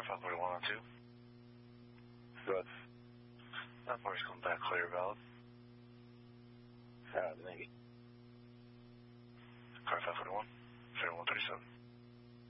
Car 541 on 2. Good. That party's coming back clear, valid. Thank you. Car 541, 3137.